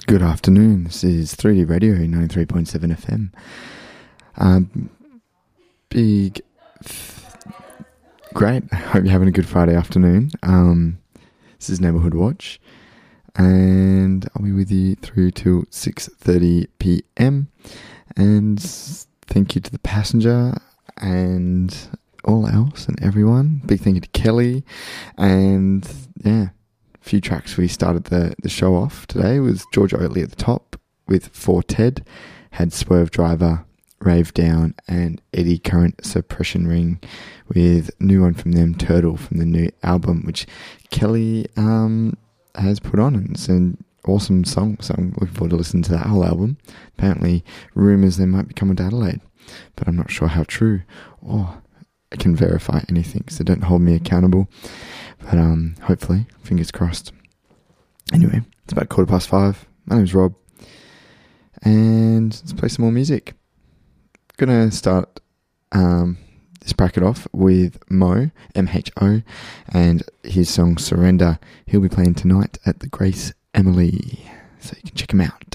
Good afternoon. This is 3D Radio 93.7 FM. Great. I hope you're having a good Friday afternoon. This is Neighbourhood Watch, and I'll be with you through till 6:30 p.m. And thank you to the passenger and all else and everyone. Big thank you to Kelly, and yeah. Few tracks we started the show off today was George Oatley at the top with For Ted, had Swerve Driver, Rave Down, and Eddie Current Suppression Ring with new one from them, Turtle, from the new album which Kelly has put on, and it's an awesome song, so I'm looking forward to listening to that whole album. Apparently rumours they might be coming to Adelaide, but I'm not sure how true or I can verify anything, so don't hold me accountable. But hopefully, fingers crossed. Anyway, it's about 5:15. My name's Rob, and let's play some more music. Gonna start this bracket off with Mo, MHO, and his song Surrender. He'll be playing tonight at the Grace Emily, so you can check him out.